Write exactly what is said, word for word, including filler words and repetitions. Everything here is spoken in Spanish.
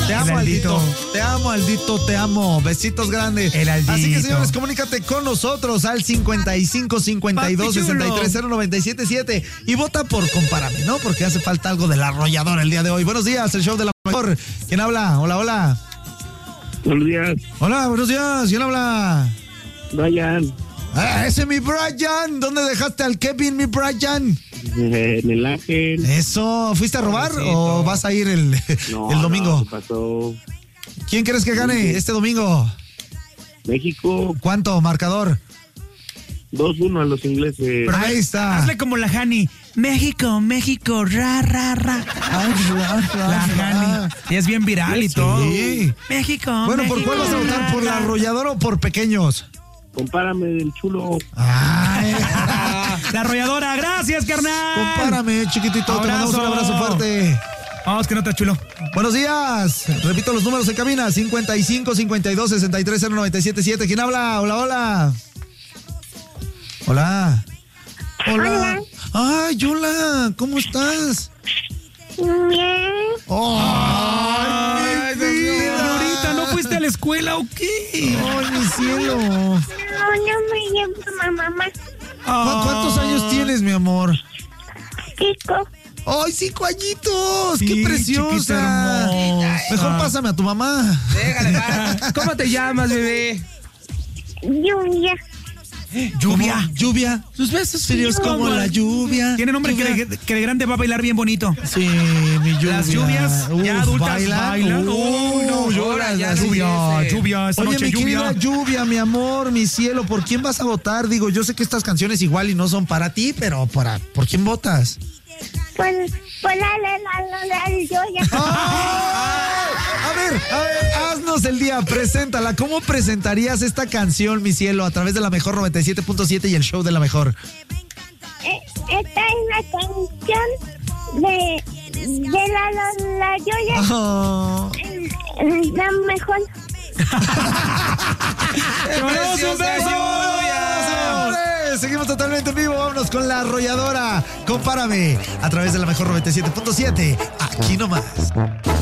Te amo, Aldito. Aldito. Te amo, Aldito, te amo. Besitos grandes. El Aldito. Así que, señores, comunícate con nosotros al cincuenta y cinco, cincuenta y dos, sesenta y tres, cero noventa y siete siete y vota por Compárame, ¿no? Porque hace falta algo del arrollador el día de hoy. Buenos días, el show de la mejor. ¿Quién habla? Hola, hola. Buenos días. Hola, buenos días. ¿Quién habla? Brian. Ah, ese mi Brian. ¿Dónde dejaste al Kevin, mi Brian? Eh, en el Ángel. Eso, ¿fuiste a robar o vas a ir el, No, el domingo? no, ¿qué pasó? ¿Quién crees que gane este domingo? México. ¿Cuánto, marcador? dos uno a los ingleses. Pero ahí está. Hazle como la Hani. México, México, ra, ra, ra. La Hani. Y es bien viral y todo. Sí. México, Bueno, ¿por México, cuál vas a votar? ra, ¿Por la ra. arrolladora o por pequeños? Compárame del chulo. Ay, La arrolladora, gracias, carnal. compárame, chiquitito. Te mandamos un Abrazo. abrazo fuerte. Vamos, que no está chulo. Buenos días. Repito los números en cabina: cincuenta y cinco, cincuenta y dos, sesenta y tres, cero noventa y siete siete. ¿Quién habla? Hola, hola. Hola. Hola. Hola. Ay, hola. ¿Cómo estás? Bien. Ay, mi vida. Ahorita, ¿no fuiste a la escuela o qué? Ay, mi cielo. No, no me llevo a mamá. ¿Cu- ¿Cuántos años tienes, mi amor? Chico. ¡Ay, cinco añitos! Sí, ¡Qué preciosa! chiquita hermosa. Mejor pásame a tu mamá. Déjale, va. ¿Cómo te llamas, bebé? Lluvia. Lluvia. ¿Cómo? ¿Lluvia? Sus besos Fríos como la lluvia. Tiene nombre que Lluvia. de, que de grande va a bailar bien bonito. Sí, mi lluvia. Las lluvias ya Uf, adultas bailan. bailan. Uy, no, Uy, lloras. ya así. Lluvia, ese. lluvia, esta Oye, noche mi lluvia. querida lluvia, mi amor, mi cielo, ¿por quién vas a votar? Digo, yo sé que estas canciones igual y no son para ti, pero para, ¿por quién votas? Pues, pues la, la, la, la, la, lluvia. ¡Ay! A ver, a ver, haznos el día, preséntala. ¿Cómo presentarías esta canción, mi cielo, a través de la mejor noventa y siete punto siete y el show de la mejor? Eh, Esta es la canción de, de la, la, la lluvia. Oh. Eh, La mejor. ¡Te mandamos un beso! Señores, seguimos totalmente en vivo. Vámonos con la arrolladora. Compárame a través de la mejor noventa y siete punto siete. Aquí nomás.